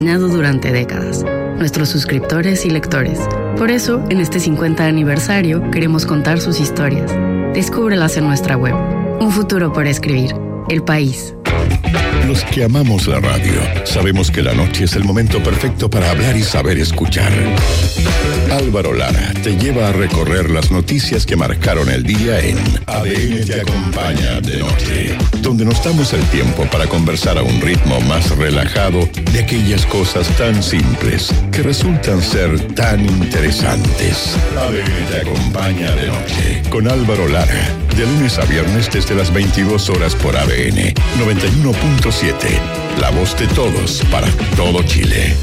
Durante décadas, nuestros suscriptores y lectores. Por eso, en este 50 aniversario, queremos contar sus historias. Descúbrelas en nuestra web. Un futuro por escribir. El País. Los que amamos la radio, sabemos que la noche es el momento perfecto para hablar y saber escuchar. Álvaro Lara te lleva a recorrer las noticias que marcaron el día en ADN te acompaña de noche, donde nos damos el tiempo para conversar a un ritmo más relajado de aquellas cosas tan simples que resultan ser tan interesantes. ADN te acompaña de noche con Álvaro Lara, de lunes a viernes desde las 22 horas por ADN 91.7, la voz de todos para todo Chile.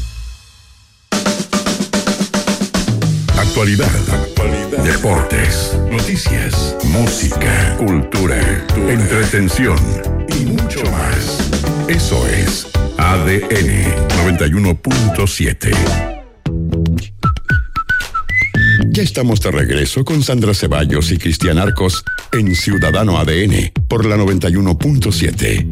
Actualidad, deportes, noticias, música, cultura, entretención y mucho más. Eso es ADN 91.7. Ya estamos de regreso con Sandra Ceballos y Cristian Arcos en Ciudadano ADN por la 91.7.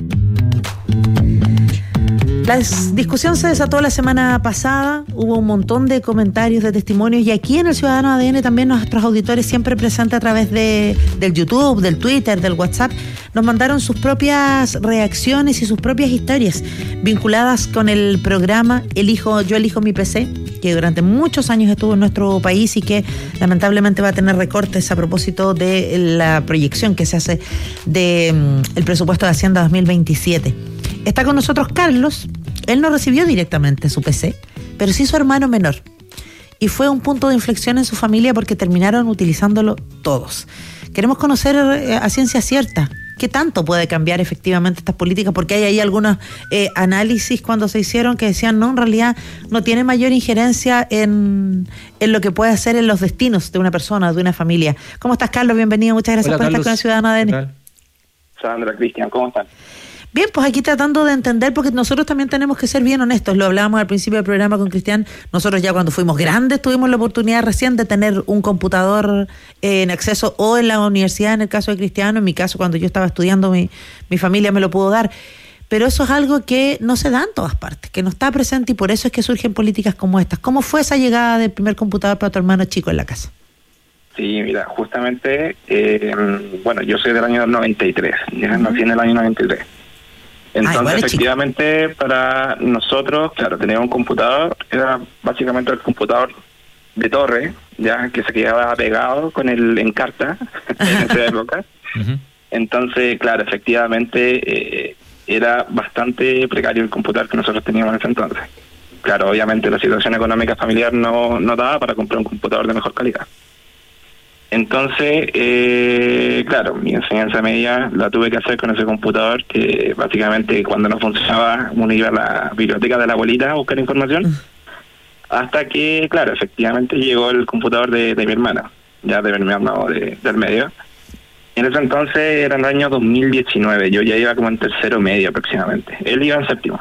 La discusión se desató la semana pasada, hubo un montón de comentarios, de testimonios, y aquí en el Ciudadano ADN también nuestros auditores, siempre presentes a través del YouTube, del Twitter, del WhatsApp, nos mandaron sus propias reacciones y sus propias historias vinculadas con el programa Yo elijo mi PC, que durante muchos años estuvo en nuestro país y que lamentablemente va a tener recortes a propósito de la proyección que se hace del presupuesto de Hacienda 2027. Está con nosotros Carlos. Él no recibió directamente su PC, pero sí su hermano menor. Y fue un punto de inflexión en su familia porque terminaron utilizándolo todos. Queremos conocer a ciencia cierta qué tanto puede cambiar efectivamente estas políticas, porque hay ahí algunos análisis cuando se hicieron que decían, no, en realidad no tiene mayor injerencia en lo que puede hacer en los destinos de una persona, de una familia. ¿Cómo estás, Carlos? Bienvenido. Muchas gracias. Hola, por Carlos. Estar con el Ciudadano ADN. Sandra, Cristian, ¿cómo están? Bien, pues aquí tratando de entender, porque nosotros también tenemos que ser bien honestos. Lo hablábamos al principio del programa con Cristian. Nosotros ya cuando fuimos grandes tuvimos la oportunidad recién de tener un computador en acceso, o en la universidad, en el caso de Cristiano. En mi caso, cuando yo estaba estudiando, mi familia me lo pudo dar. Pero eso es algo que no se da en todas partes, que no está presente, y por eso es que surgen políticas como estas. ¿Cómo fue esa llegada del primer computador para tu hermano chico en la casa? Sí, mira, justamente, yo soy del año 93, ya nací en el año 93. Entonces, efectivamente, para nosotros, claro, teníamos un computador, era básicamente el computador de torre, ya que se quedaba pegado con el Encarta en esa época. Entonces, claro, efectivamente, era bastante precario el computador que nosotros teníamos en ese entonces. Claro, obviamente la situación económica familiar no daba para comprar un computador de mejor calidad. Entonces, claro, mi enseñanza media la tuve que hacer con ese computador, que básicamente cuando no funcionaba uno iba a la biblioteca de la abuelita a buscar información, hasta que, claro, efectivamente llegó el computador de mi hermana, ya de mi hermano del medio. En ese entonces era el año 2019, yo ya iba como en tercero medio aproximadamente, él iba en séptimo.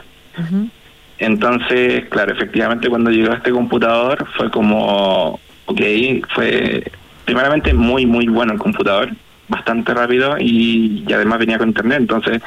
Entonces, claro, efectivamente cuando llegó este computador fue como, fue primeramente muy muy bueno el computador, bastante rápido y además venía con internet. Entonces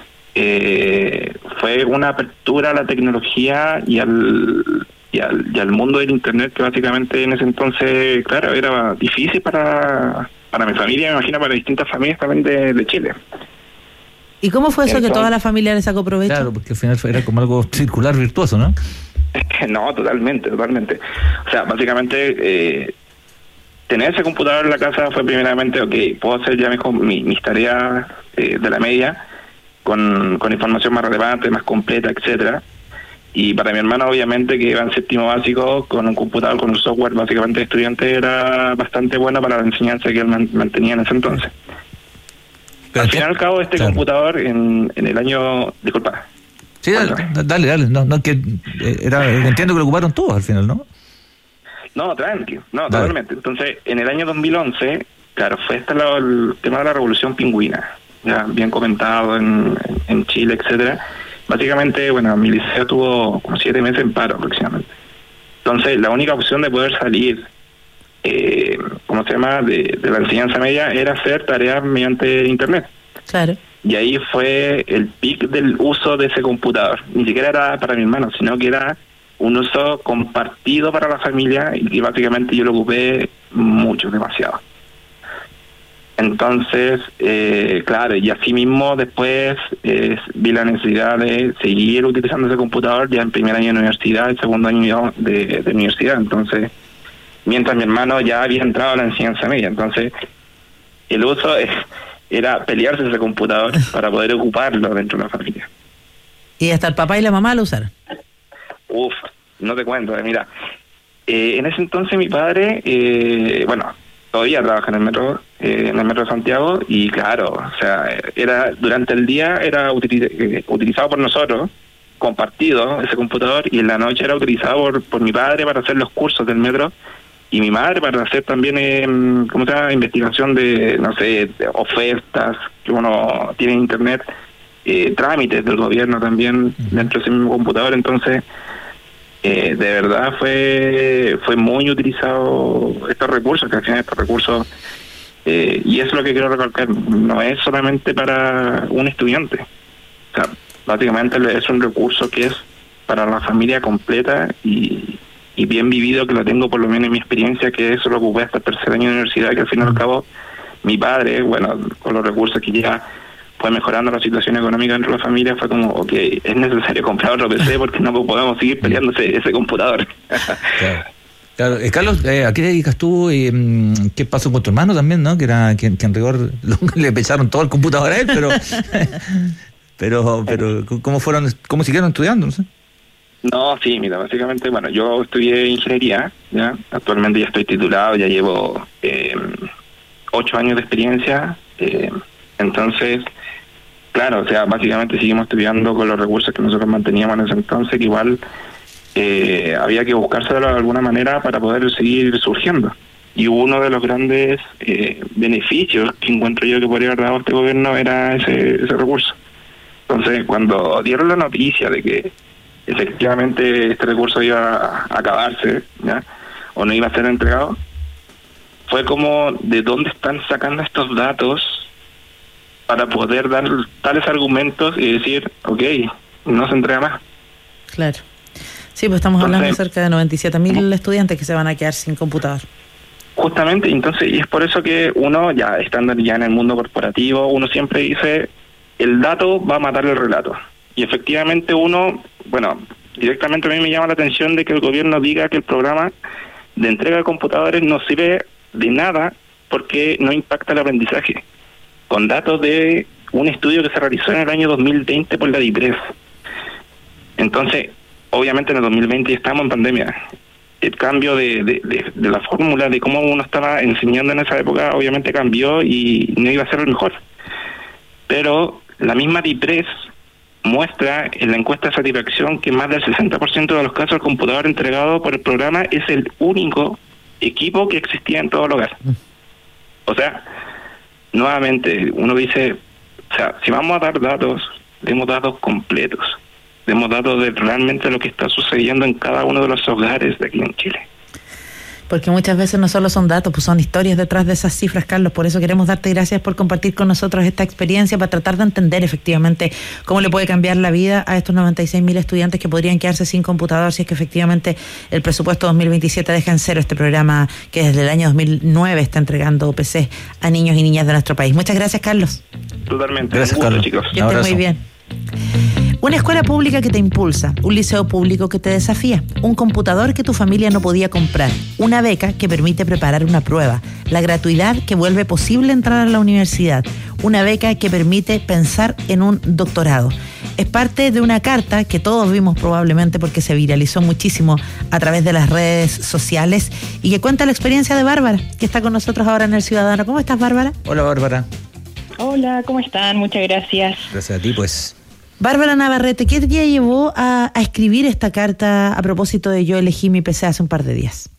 fue una apertura a la tecnología y al mundo del internet, que básicamente en ese entonces, claro, era difícil para mi familia, me imagino para distintas familias también de Chile. ¿Y cómo fue eso que toda la familia le sacó provecho? Claro, porque al final era como algo circular, virtuoso, ¿no? No, totalmente. O sea, básicamente tener ese computador en la casa fue primeramente, puedo hacer ya mis tareas de la media con información más relevante, más completa, etcétera. Y para mi hermano, obviamente, que iba en séptimo básico, con un computador, con un software básicamente de estudiante, era bastante bueno para la enseñanza que él mantenía en ese entonces. Pero al fin y al cabo, computador en el año... Disculpa. Sí, dale. No, que entiendo que lo ocuparon todos al final, ¿no? No, tranquilo, totalmente. Entonces, en el año 2011, claro, fue el tema de la revolución pingüina, ya bien comentado en Chile, etcétera. Básicamente, mi liceo tuvo como 7 meses en paro aproximadamente. Entonces, la única opción de poder salir, de la enseñanza media, era hacer tareas mediante internet. Claro. y ahí fue el pic del uso de ese computador. Ni siquiera era para mi hermano, sino que era un uso compartido para la familia, y básicamente yo lo ocupé mucho, demasiado. Entonces, claro, y así mismo después vi la necesidad de seguir utilizando ese computador ya en primer año de universidad, el segundo año de universidad. Entonces, mientras mi hermano ya había entrado a la enseñanza media, entonces el uso era pelearse ese computador para poder ocuparlo dentro de la familia. ¿Y hasta el papá y la mamá lo usaron? Uf, no te cuento, mira, en ese entonces mi padre, todavía trabaja en el metro de Santiago, y claro, o sea, era durante el día era utilizado por nosotros, compartido ese computador, y en la noche era utilizado por mi padre para hacer los cursos del metro, y mi madre para hacer también investigación de, no sé, de ofertas que uno tiene en internet, trámites del gobierno también dentro de ese mismo computador. Entonces de verdad fue muy utilizado estos recursos, que al final estos recursos, y eso es lo que quiero recalcar, no es solamente para un estudiante, o sea, básicamente es un recurso que es para la familia completa, y bien vivido, que lo tengo por lo menos en mi experiencia, que eso lo ocupé hasta el tercer año de universidad, que al fin y al cabo mi padre, con los recursos que ya fue mejorando la situación económica dentro de la familia, fue como, ok, es necesario comprar otro PC porque no podemos seguir peleando ese computador. Claro. Carlos, ¿a qué te dedicas tú? ¿Qué pasó con tu hermano también, no? Que en rigor le pecharon todo el computador a él, pero ¿cómo siguieron estudiando? No sé. No, sí, mira, básicamente, yo estudié ingeniería, ya, actualmente ya estoy titulado, ya llevo 8 años de experiencia, entonces, claro, o sea, básicamente seguimos estudiando con los recursos que nosotros manteníamos en ese entonces, que igual había que buscárselo de alguna manera para poder seguir surgiendo. Y uno de los grandes beneficios que encuentro yo que podría haber dado este gobierno era ese recurso. Entonces, cuando dieron la noticia de que efectivamente este recurso iba a acabarse, ¿ya?, o no iba a ser entregado, fue como, ¿de dónde están sacando estos datos para poder dar tales argumentos y decir, ok, no se entrega más? Claro. Sí, pues estamos hablando de cerca de 97.000 estudiantes que se van a quedar sin computador. Justamente, entonces, y es por eso que uno, ya estando ya en el mundo corporativo, uno siempre dice, el dato va a matar el relato. Y efectivamente uno, directamente a mí me llama la atención de que el gobierno diga que el programa de entrega de computadores no sirve de nada porque no impacta el aprendizaje, con datos de un estudio que se realizó en el año 2020 por la DIPRES. Entonces, obviamente en el 2020 estamos en pandemia. El cambio de la fórmula de cómo uno estaba enseñando en esa época obviamente cambió y no iba a ser el mejor. Pero la misma DIPRES muestra en la encuesta de satisfacción que más del 60% de los casos el computador entregado por el programa es el único equipo que existía en todo el hogar. O sea, nuevamente, uno dice, o sea, si vamos a dar datos, demos datos completos, demos datos de realmente lo que está sucediendo en cada uno de los hogares de aquí en Chile. Porque muchas veces no solo son datos, pues son historias detrás de esas cifras, Carlos. Por eso queremos darte gracias por compartir con nosotros esta experiencia para tratar de entender efectivamente cómo le puede cambiar la vida a estos 96.000 estudiantes que podrían quedarse sin computador si es que efectivamente el presupuesto 2027 deja en cero este programa que desde el año 2009 está entregando PC a niños y niñas de nuestro país. Muchas gracias, Carlos. Totalmente. Gracias, Carlos. Chicos. Que estés muy bien. Una escuela pública que te impulsa, un liceo público que te desafía, un computador que tu familia no podía comprar, una beca que permite preparar una prueba, la gratuidad que vuelve posible entrar a la universidad, una beca que permite pensar en un doctorado. Es parte de una carta que todos vimos probablemente porque se viralizó muchísimo a través de las redes sociales y que cuenta la experiencia de Bárbara, que está con nosotros ahora en El Ciudadano. ¿Cómo estás, Bárbara? Hola, Bárbara. Hola, ¿cómo están? Muchas gracias. Gracias a ti, pues. Bárbara Navarrete, ¿qué te llevó a escribir esta carta a propósito de Yo elegí mi PC hace un par de días?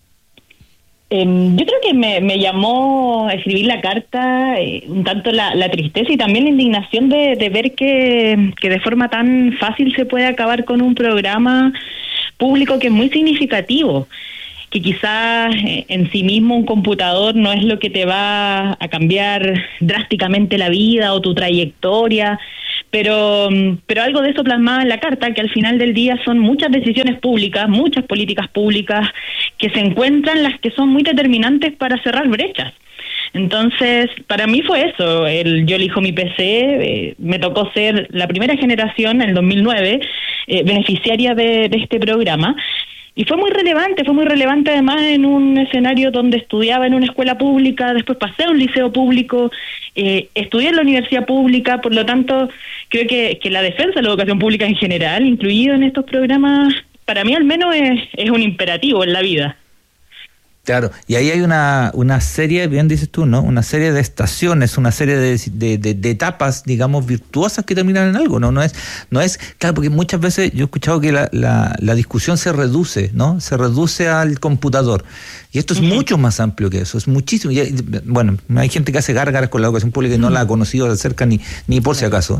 Yo creo que me llamó a escribir la carta un tanto la tristeza y también la indignación de ver que de forma tan fácil se puede acabar con un programa público que es muy significativo. quizás en sí mismo un computador no es lo que te va a cambiar drásticamente la vida o tu trayectoria, pero algo de eso plasmado en la carta, que al final del día son muchas decisiones públicas, muchas políticas públicas que se encuentran, las que son muy determinantes para cerrar brechas. Entonces, para mí fue eso, yo elijo mi PC, me tocó ser la primera generación, en el 2009, beneficiaria de este programa, y fue muy relevante además en un escenario donde estudiaba en una escuela pública, después pasé a un liceo público, estudié en la universidad pública, por lo tanto, creo que la defensa de la educación pública en general, incluido en estos programas, para mí al menos es un imperativo en la vida. Claro, y ahí hay una serie, bien dices tú, ¿no? Una serie de estaciones, una serie de etapas, digamos, virtuosas que terminan en algo, ¿no? No es, claro, porque muchas veces yo he escuchado que la discusión se reduce, ¿no? Se reduce al computador. Y esto es mucho más amplio que eso, es muchísimo. Y, bueno, hay gente que hace gárgaras con la educación pública y no la ha conocido de cerca ni por si acaso,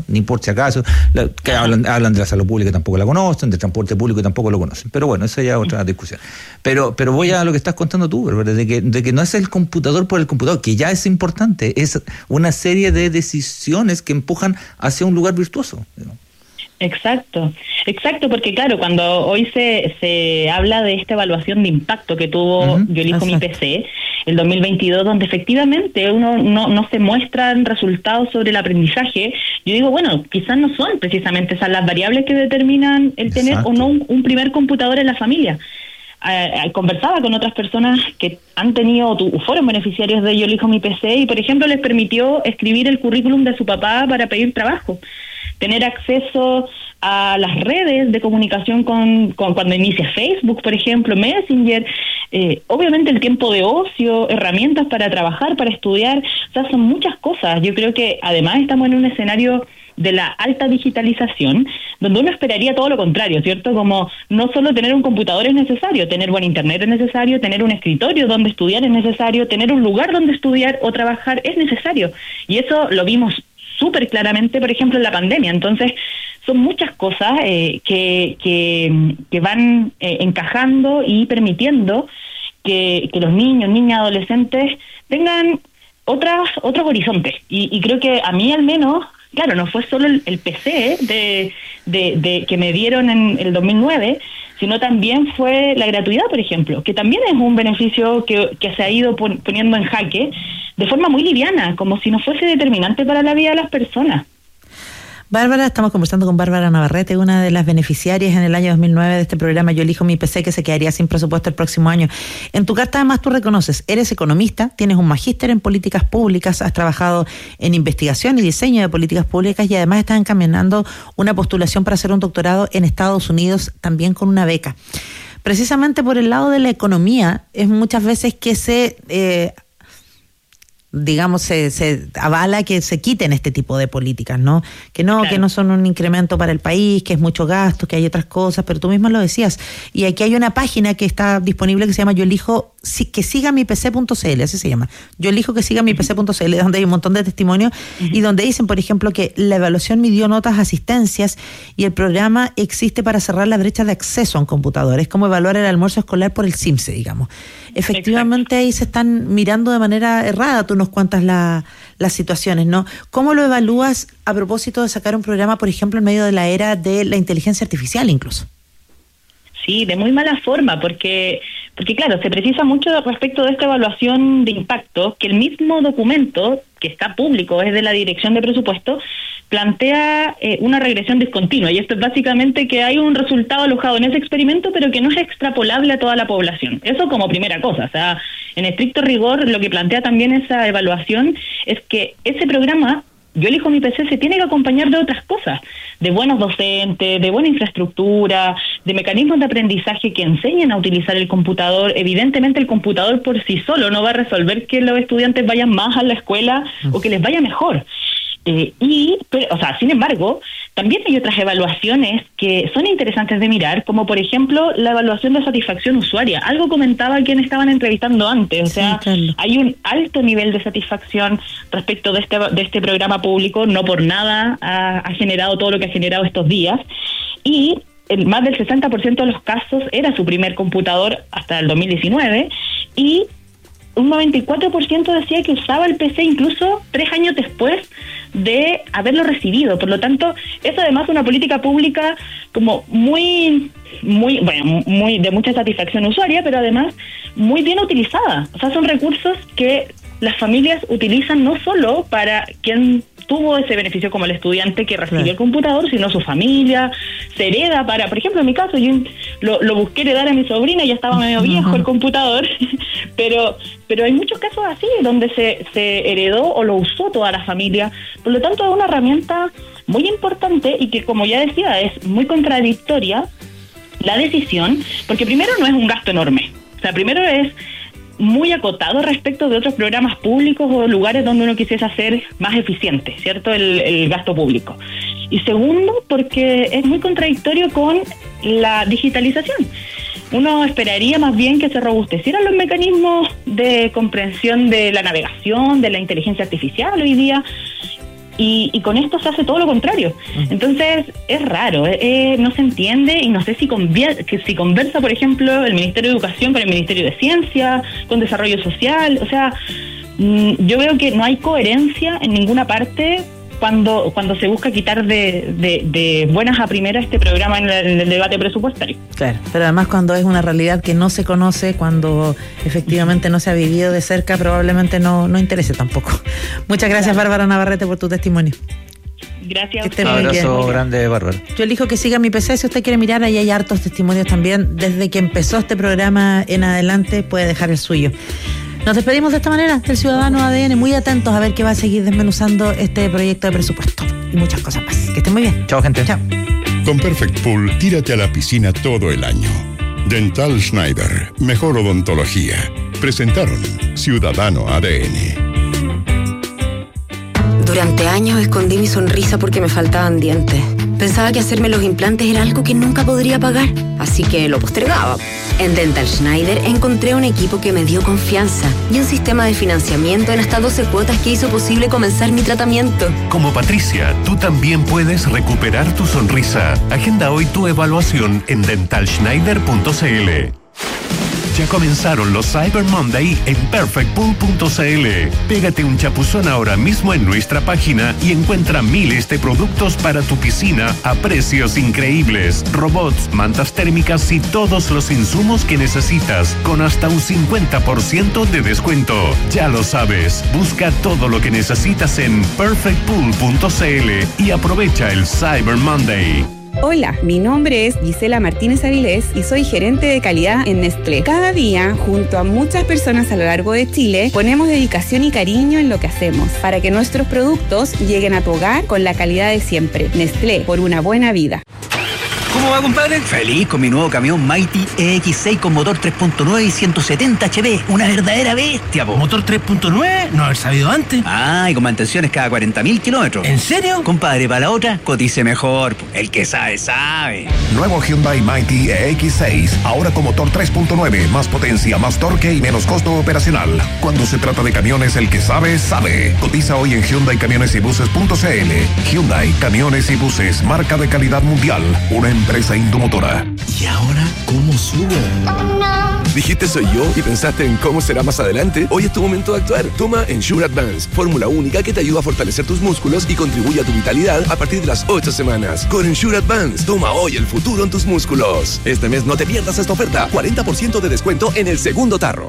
que hablan de la salud pública y tampoco la conocen, del transporte público y tampoco lo conocen. Pero bueno, esa ya es otra discusión. Pero voy a lo que estás contando tú, de que no es el computador por el computador, que ya es importante, es una serie de decisiones que empujan hacia un lugar virtuoso, ¿no? Exacto, porque claro, cuando hoy se habla de esta evaluación de impacto que tuvo Yo elijo mi PC, el 2022, donde efectivamente uno no se muestran resultados sobre el aprendizaje, yo digo, bueno, quizás no son precisamente esas las variables que determinan el tener o no un primer computador en la familia. Conversaba con otras personas que han tenido o fueron beneficiarios de Yo elijo mi PC y, por ejemplo, les permitió escribir el currículum de su papá para pedir trabajo, tener acceso a las redes de comunicación con cuando inicia Facebook, por ejemplo, Messenger, obviamente el tiempo de ocio, herramientas para trabajar, para estudiar, o sea, son muchas cosas. Yo creo que además estamos en un escenario de la alta digitalización, donde uno esperaría todo lo contrario, ¿cierto? Como no solo tener un computador es necesario, tener buen internet es necesario, tener un escritorio donde estudiar es necesario, tener un lugar donde estudiar o trabajar es necesario. Y eso lo vimos súper claramente, por ejemplo, en la pandemia. Entonces, son muchas cosas que van encajando y permitiendo que los niños, niñas, adolescentes tengan otros horizontes. Y creo que a mí al menos, claro, no fue solo el PC de que me dieron en el 2009, sino también fue la gratuidad, por ejemplo, que también es un beneficio que se ha ido poniendo en jaque de forma muy liviana, como si no fuese determinante para la vida de las personas. Bárbara, estamos conversando con Bárbara Navarrete, una de las beneficiarias en el año 2009 de este programa Yo elijo mi PC, que se quedaría sin presupuesto el próximo año. En tu carta además tú reconoces, eres economista, tienes un magíster en políticas públicas, has trabajado en investigación y diseño de políticas públicas y además estás encaminando una postulación para hacer un doctorado en Estados Unidos, también con una beca. Precisamente por el lado de la economía es muchas veces que se avala que se quiten este tipo de políticas, ¿no? Claro. Que no son un incremento para el país, que es mucho gasto, que hay otras cosas, pero tú mismo lo decías. Y aquí hay una página que está disponible que se llama Yo elijo que siga mi PC.cl, así se llama. Yo elijo que siga mi PC.cl, donde hay un montón de testimonios y donde dicen, por ejemplo, que la evaluación midió notas, asistencias y el programa existe para cerrar la brecha de acceso a un computador. Es como evaluar el almuerzo escolar por el CIMSE, digamos. Efectivamente, ahí se están mirando de manera errada, tú nos cuentas las situaciones, ¿no? ¿Cómo lo evalúas a propósito de sacar un programa, por ejemplo, en medio de la era de la inteligencia artificial incluso? Sí, de muy mala forma, porque claro, se precisa mucho respecto de esta evaluación de impacto, que el mismo documento, que está público, es de la Dirección de Presupuesto, plantea una regresión discontinua, y esto es básicamente que hay un resultado alojado en ese experimento, pero que no es extrapolable a toda la población. Eso como primera cosa, o sea, en estricto rigor, lo que plantea también esa evaluación es que ese programa, Yo elijo mi PC, se tiene que acompañar de otras cosas, de buenos docentes, de buena infraestructura, de mecanismos de aprendizaje que enseñen a utilizar el computador. Evidentemente el computador por sí solo no va a resolver que los estudiantes vayan más a la escuela o que les vaya mejor. Sin embargo, también hay otras evaluaciones que son interesantes de mirar, como por ejemplo la evaluación de satisfacción usuaria. Algo comentaba quien estaban entrevistando antes, o sea, hay un alto nivel de satisfacción respecto de este programa público, no por nada ha generado todo lo que ha generado estos días, y más del 60% de los casos era su primer computador hasta el 2019, y un 94% decía que usaba el PC incluso 3 años después de haberlo recibido. Por lo tanto, es además una política pública como muy de mucha satisfacción usuaria, pero además muy bien utilizada. O sea, son recursos que las familias utilizan no solo para quien tuvo ese beneficio como el estudiante que recibió el computador, sino su familia, se hereda para, por ejemplo, en mi caso, yo lo busqué heredar a mi sobrina, ya estaba medio viejo el computador, pero hay muchos casos así, donde se heredó o lo usó toda la familia. Por lo tanto, es una herramienta muy importante y que, como ya decía, es muy contradictoria la decisión, porque primero no es un gasto enorme, o sea, primero es muy acotado respecto de otros programas públicos o lugares donde uno quisiese hacer más eficiente, ¿cierto?, el gasto público. Y segundo, porque es muy contradictorio con la digitalización. Uno esperaría más bien que se robustecieran los mecanismos de comprensión de la navegación, de la inteligencia artificial hoy día, y con esto se hace todo lo contrario. Entonces es raro, no se entiende, y no sé si conversa, por ejemplo, el Ministerio de Educación con el Ministerio de Ciencia, con Desarrollo Social. O sea, yo veo que no hay coherencia en ninguna parte cuando se busca quitar de buenas a primeras este programa en el debate presupuestario. Claro, pero además cuando es una realidad que no se conoce, cuando efectivamente no se ha vivido de cerca, probablemente no interese tampoco. Muchas gracias, Bárbara Navarrete, por tu testimonio. Gracias. Un abrazo grande, Bárbara. Yo elijo que siga mi PC. Si usted quiere mirar, ahí hay hartos testimonios también. Desde que empezó este programa en adelante, puede dejar el suyo. Nos despedimos de esta manera del Ciudadano ADN, muy atentos a ver qué va a seguir desmenuzando este proyecto de presupuesto y muchas cosas más. Que estén muy bien. Chao, gente. Chao. Con Perfect Pool, tírate a la piscina todo el año. Dental Schneider, mejor odontología. Presentaron Ciudadano ADN. Durante años escondí mi sonrisa porque me faltaban dientes. Pensaba que hacerme los implantes era algo que nunca podría pagar, así que lo postergaba. En Dental Schneider encontré un equipo que me dio confianza y un sistema de financiamiento en hasta 12 cuotas que hizo posible comenzar mi tratamiento. Como Patricia, tú también puedes recuperar tu sonrisa. Agenda hoy tu evaluación en dentalschneider.cl. Ya comenzaron los Cyber Monday en perfectpool.cl. Pégate un chapuzón ahora mismo en nuestra página y encuentra miles de productos para tu piscina a precios increíbles. Robots, mantas térmicas y todos los insumos que necesitas con hasta un 50% de descuento. Ya lo sabes, busca todo lo que necesitas en perfectpool.cl y aprovecha el Cyber Monday. Hola, mi nombre es Gisela Martínez Avilés y soy gerente de calidad en Nestlé. Cada día, junto a muchas personas a lo largo de Chile, ponemos dedicación y cariño en lo que hacemos para que nuestros productos lleguen a tu hogar con la calidad de siempre. Nestlé, por una buena vida. ¿Cómo va, compadre? Feliz con mi nuevo camión Mighty EX6 con motor 3.9 y 170 HP. Una verdadera bestia, po. ¿Motor 3.9? No haber sabido antes. Ah, y con mantenciones cada 40.000 kilómetros. ¿En serio? Compadre, para la otra, cotice mejor. El que sabe, sabe. Nuevo Hyundai Mighty EX6. Ahora con motor 3.9. Más potencia, más torque y menos costo operacional. Cuando se trata de camiones, el que sabe, sabe. Cotiza hoy en HyundaiCamionesYbuses.cl. Hyundai Camiones y Buses. Marca de calidad mundial. Una empresa Indomotora. ¿Y ahora cómo subo? Oh, no. ¿Dijiste soy yo y pensaste en cómo será más adelante? Hoy es tu momento de actuar. Toma Ensure Advance, fórmula única que te ayuda a fortalecer tus músculos y contribuye a tu vitalidad a partir de las 8 semanas. Con Ensure Advance, toma hoy el futuro en tus músculos. Este mes no te pierdas esta oferta. 40% de descuento en el segundo tarro.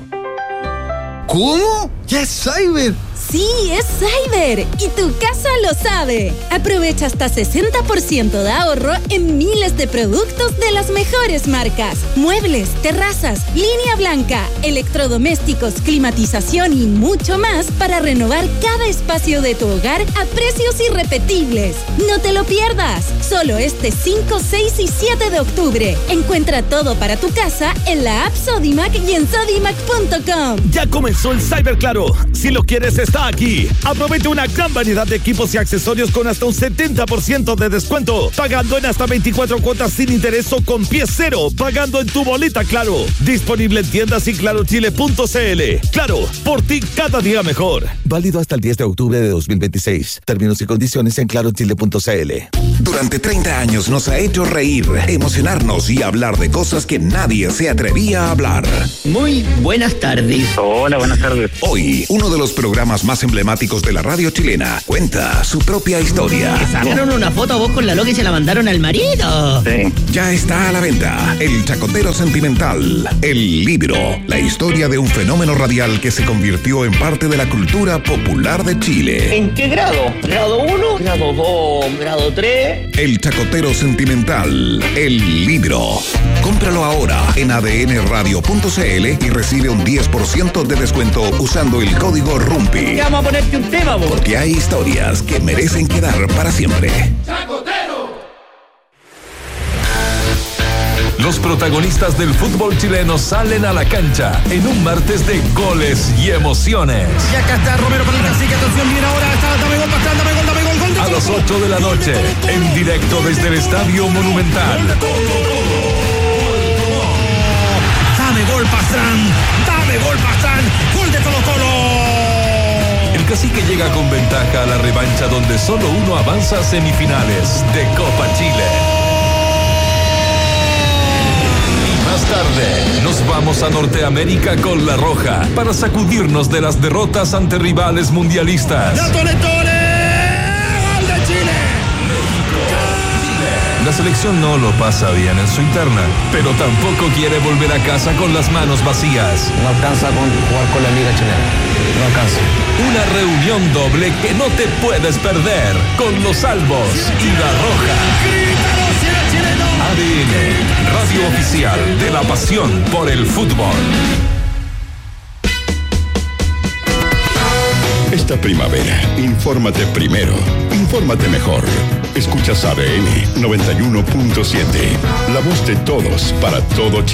¿Cómo? ¡Ya es Cyber! Sí, es Cyber y tu casa lo sabe. Aprovecha hasta 60% de ahorro en miles de productos de las mejores marcas. Muebles, terrazas, línea blanca, electrodomésticos, climatización y mucho más para renovar cada espacio de tu hogar a precios irrepetibles. No te lo pierdas. Solo este 5, 6 y 7 de octubre. Encuentra todo para tu casa en la app Sodimac y en sodimac.com. Ya comenzó el Cyber Claro. Si lo quieres, está aquí. Aprovecha una gran variedad de equipos y accesorios con hasta un 70% de descuento, pagando en hasta 24 cuotas sin interés o con pie cero, pagando en tu boleta Claro. Disponible en tiendas y clarochile.cl. Claro, por ti cada día mejor. Válido hasta el 10 de octubre de 2026. Términos y condiciones en clarochile.cl. Durante 30 años nos ha hecho reír, emocionarnos y hablar de cosas que nadie se atrevía a hablar. Muy buenas tardes. Hola, buenas tardes. Hoy, uno de los programas más emblemáticos de la radio chilena cuenta su propia historia. Sacaron una foto a vos con la loca y se la mandaron al marido. Sí. Ya está a la venta El Chacotero Sentimental, el libro, la historia de un fenómeno radial que se convirtió en parte de la cultura popular de Chile. ¿En qué grado? ¿Grado 1? ¿Grado 2? ¿Grado 3? El Chacotero Sentimental, el libro. Cómpralo ahora en adnradio.cl y recibe un 10% de descuento usando el código RUMPI. Vamos a ponerte un tema, vos. Porque hay historias que merecen quedar para siempre. Los protagonistas del fútbol chileno salen a la cancha en un martes de goles y emociones. Y acá está Romero para el cacique, atención, viene ahora, está, dame gol, Pastrán, dame gol. A las 8 de la noche, en directo desde el Estadio Monumental. Dame gol, Pastrán, gol de Colo Colo. El cacique llega con ventaja a la revancha donde solo uno avanza a semifinales de Copa Chile. Más tarde, nos vamos a Norteamérica con La Roja para sacudirnos de las derrotas ante rivales mundialistas. ¡La Tole! ¡Gol de Chile! La selección no lo pasa bien en su interna, pero tampoco quiere volver a casa con las manos vacías. No alcanza con jugar con la Liga Chilena. No alcanza. Una reunión doble que no te puedes perder con Los Albos y La Roja. ADN, radio oficial de la pasión por el fútbol. Esta primavera, infórmate primero, infórmate mejor. Escuchas ADN 91.7, la voz de todos para todo Chile.